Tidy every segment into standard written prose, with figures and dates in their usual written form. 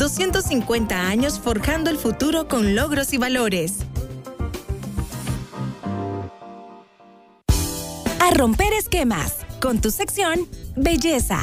250 años forjando el futuro con logros y valores. A romper esquemas, con tu sección Belleza.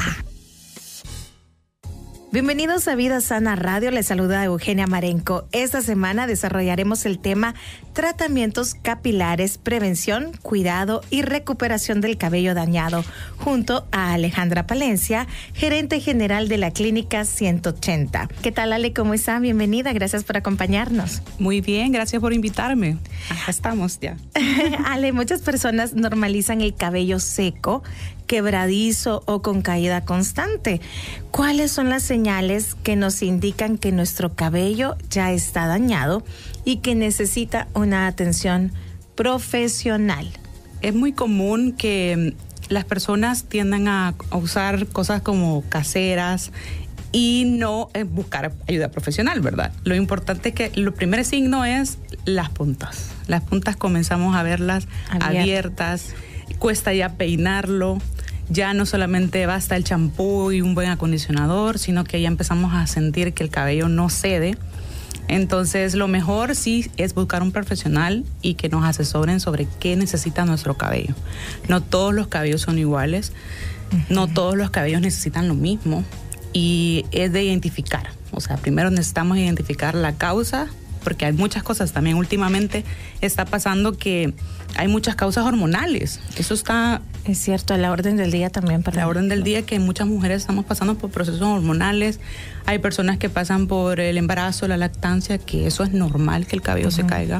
Bienvenidos a Vida Sana Radio, les saluda Eugenia Marenco. Esta semana desarrollaremos el tema tratamientos capilares, prevención, cuidado y recuperación del cabello dañado, junto a Alejandra Palencia, gerente general de la Clínica 180. ¿Qué tal, Ale? ¿Cómo está? Bienvenida, gracias por acompañarnos. Muy bien, gracias por invitarme. Acá estamos ya. Ale, muchas personas normalizan el cabello seco, quebradizo o con caída constante. ¿Cuáles son las señales que nos indican que nuestro cabello ya está dañado y que necesita una atención profesional? Es muy común que las personas tiendan a usar cosas como caseras y no buscar ayuda profesional, ¿verdad? Lo importante es que el primer signo es las puntas. Las puntas comenzamos a verlas abiertas, cuesta ya peinarlo. Ya no solamente basta el champú y un buen acondicionador, sino que ya empezamos a sentir que el cabello no cede. Entonces, lo mejor sí es buscar un profesional y que nos asesoren sobre qué necesita nuestro cabello. No todos los cabellos son iguales, no todos los cabellos necesitan lo mismo y es de identificar. O sea, primero necesitamos identificar la causa, porque hay muchas cosas también. Últimamente está pasando que hay muchas causas hormonales. Eso está... Es cierto, a la orden del día también. La orden del día, que muchas mujeres estamos pasando por procesos hormonales. Hay personas que pasan por el embarazo, la lactancia, que eso es normal que el cabello se caiga.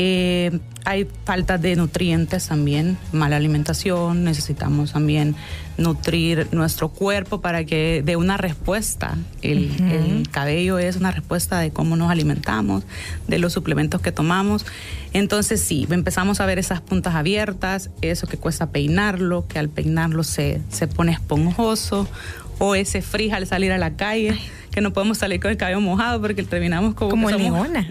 Hay falta de nutrientes también, mala alimentación. Necesitamos también nutrir nuestro cuerpo para que dé una respuesta. El cabello es una respuesta de cómo nos alimentamos, de los suplementos que tomamos. Entonces sí, empezamos a ver esas puntas abiertas, eso que cuesta peinarlo, que al peinarlo se pone esponjoso, o ese frizz al salir a la calle, que no podemos salir con el cabello mojado porque terminamos como leona.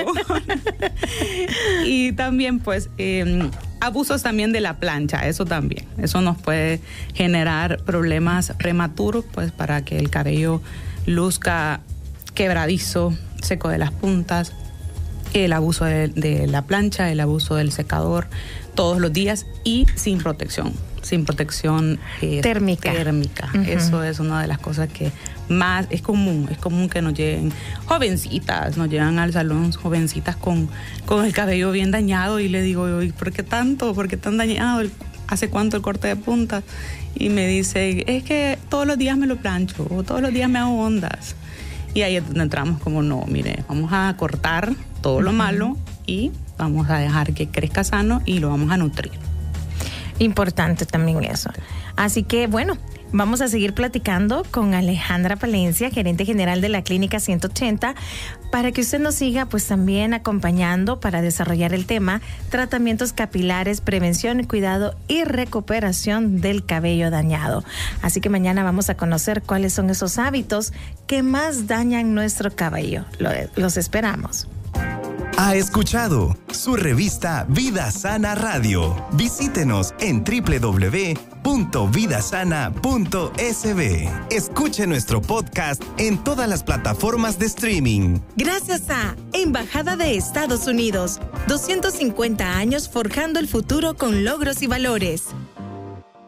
Y también pues abusos también de la plancha, eso también. Eso nos puede generar problemas prematuros, pues para que el cabello luzca quebradizo, seco de las puntas. El abuso de la plancha, el abuso del secador todos los días y sin protección térmica. Eso es una de las cosas que más es común que nos lleguen jovencitas, nos llegan al salón jovencitas con el cabello bien dañado y le digo, ¿por qué tanto? ¿Por qué tan dañado? ¿Hace cuánto el corte de puntas? Y me dice, es que todos los días me lo plancho o todos los días me hago ondas. Y ahí es donde entramos como, no, mire, vamos a cortar todo lo malo y vamos a dejar que crezca sano y lo vamos a nutrir. Importante también eso. Así que, bueno, vamos a seguir platicando con Alejandra Palencia, gerente general de la Clínica 180, para que usted nos siga pues también acompañando para desarrollar el tema tratamientos capilares, prevención, cuidado y recuperación del cabello dañado. Así que mañana vamos a conocer cuáles son esos hábitos que más dañan nuestro cabello. Los esperamos. Ha escuchado su revista Vida Sana Radio. Visítenos en www.vidasana.sb. Escuche nuestro podcast en todas las plataformas de streaming. Gracias a Embajada de Estados Unidos, 250 años forjando el futuro con logros y valores.